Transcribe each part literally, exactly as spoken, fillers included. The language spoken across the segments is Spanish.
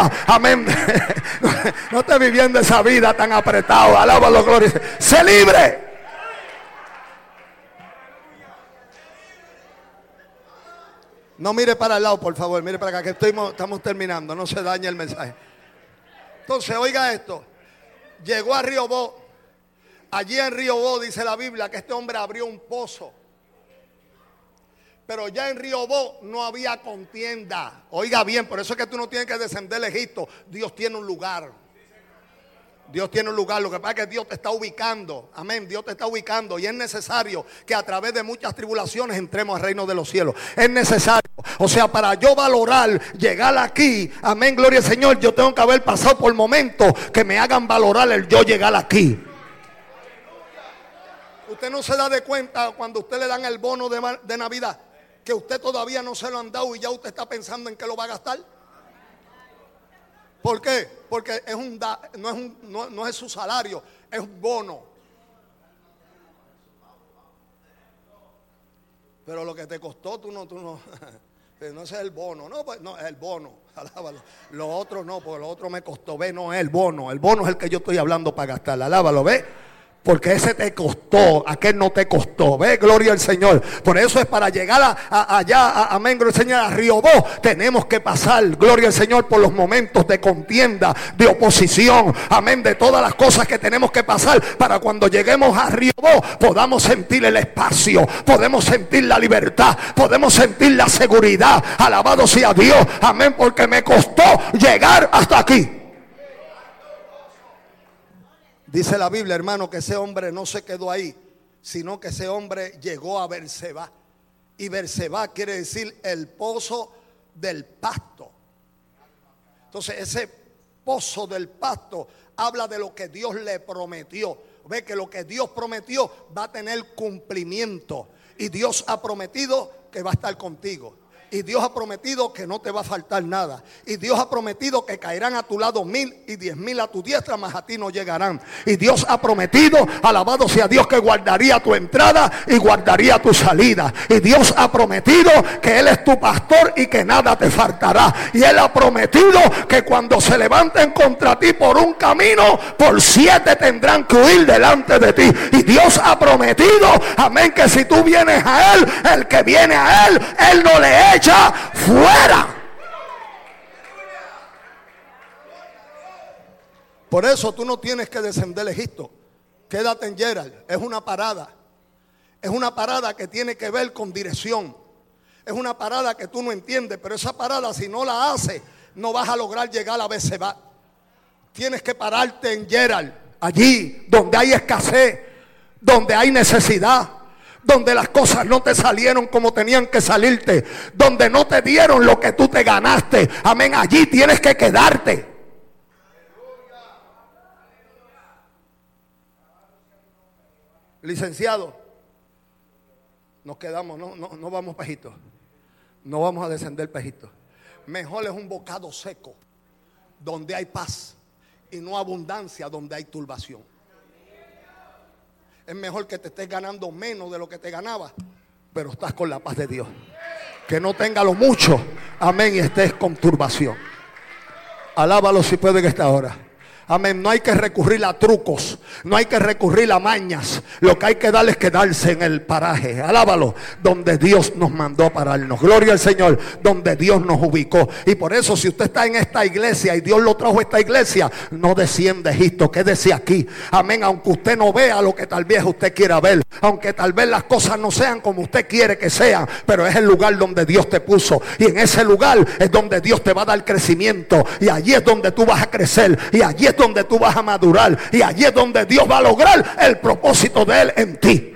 aleluya, amén. No esté viviendo esa vida tan apretado. Alábalo, gloria. Sé libre. No mire para el lado, por favor, mire para acá, que estoy, estamos terminando, no se dañe el mensaje. Entonces, oiga esto. Llegó a Rehoboth. Allí en Rehoboth dice la Biblia que este hombre abrió un pozo. Pero ya en Rehoboth no había contienda. Oiga bien, por eso es que tú no tienes que descender de Egipto. Dios tiene un lugar. Dios tiene un lugar. Lo que pasa es que Dios te está ubicando. Amén. Dios te está ubicando. Y es necesario que a través de muchas tribulaciones entremos al reino de los cielos. Es necesario. O sea, para yo valorar llegar aquí. Amén. Gloria al Señor. Yo tengo que haber pasado por momentos que me hagan valorar el yo llegar aquí. Usted no se da de cuenta cuando usted le dan el bono de, de Navidad, que usted todavía no se lo han dado y ya usted está pensando en que lo va a gastar. ¿Por qué? Porque es un da, no, es un, no, no es su salario, es un bono. Pero lo que te costó, tú no, tú no, no es el bono, no, pues no, es el bono, alábalo. Lo otro no, porque lo otro me costó, ve, no es el bono, el bono es el que yo estoy hablando para gastar, alábalo, ve. Porque ese te costó, aquel no te costó. Ve, gloria al Señor. Por eso es para llegar a, a, allá, a, amén, gloria al Señor, a Rehoboth. Tenemos que pasar, gloria al Señor, por los momentos de contienda, de oposición. Amén, de todas las cosas que tenemos que pasar para cuando lleguemos a Rehoboth podamos sentir el espacio, podemos sentir la libertad, podemos sentir la seguridad. Alabado sea Dios, amén, porque me costó llegar hasta aquí. Dice la Biblia, hermano, que ese hombre no se quedó ahí, sino que ese hombre llegó a Berseba. Y Berseba quiere decir el pozo del pasto. Entonces ese pozo del pasto habla de lo que Dios le prometió. Ve que lo que Dios prometió va a tener cumplimiento. Y Dios ha prometido que va a estar contigo. Y Dios ha prometido que no te va a faltar nada. Y Dios ha prometido que caerán a tu lado mil y diez mil a tu diestra, mas a ti no llegarán. Y Dios ha prometido, alabado sea Dios, que guardaría tu entrada y guardaría tu salida. Y Dios ha prometido que Él es tu pastor y que nada te faltará. Y Él ha prometido que cuando se levanten contra ti por un camino, por siete tendrán que huir delante de ti. Y Dios ha prometido, amén, que si tú vienes a Él, el que viene a Él, Él no le echa fuera. Por eso tú no tienes que descender de Egipto. Quédate en Gerar. Es una parada. Es una parada que tiene que ver con dirección. Es una parada que tú no entiendes, pero esa parada, si no la haces, no vas a lograr llegar a Berseba. Tienes que pararte en Gerar, allí donde hay escasez, donde hay necesidad, donde las cosas no te salieron como tenían que salirte, donde no te dieron lo que tú te ganaste. Amén, allí tienes que quedarte. Licenciado, nos quedamos, no, no, no vamos para Egipto. No vamos a descender para Egipto. Mejor es un bocado seco, donde hay paz, y no abundancia, donde hay turbación. Es mejor que te estés ganando menos de lo que te ganabas, pero estás con la paz de Dios. Que no tenga lo mucho, amén, y estés con turbación. Alábalo si puede en esta hora. Amén, no hay que recurrir a trucos, no hay que recurrir a mañas. Lo que hay que dar es quedarse en el paraje, alábalo, donde Dios nos mandó a pararnos. Gloria al Señor, donde Dios nos ubicó. Y por eso, si usted está en esta iglesia y Dios lo trajo a esta iglesia, no desciende Egipto, quédese aquí. Amén, aunque usted no vea lo que tal vez usted quiera ver, aunque tal vez las cosas no sean como usted quiere que sean, pero es el lugar donde Dios te puso. Y en ese lugar es donde Dios te va a dar crecimiento. Y allí es donde tú vas a crecer. Y allí es donde tú vas a madurar, y allí es donde Dios va a lograr el propósito de Él en ti.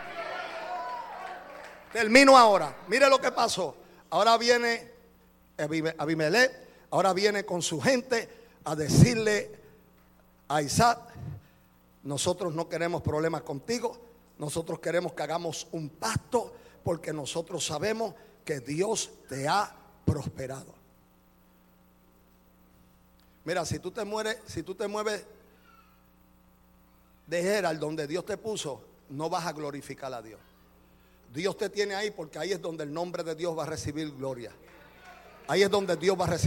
Termino ahora. Mire lo que pasó. Ahora viene Abimelech, ahora viene con su gente a decirle a Isaac: nosotros no queremos problemas contigo, nosotros queremos que hagamos un pacto, porque nosotros sabemos que Dios te ha prosperado. Mira, si tú te mueres, si tú te mueves de Gerar, donde Dios te puso, no vas a glorificar a Dios. Dios te tiene ahí porque ahí es donde el nombre de Dios va a recibir gloria. Ahí es donde Dios va a recibir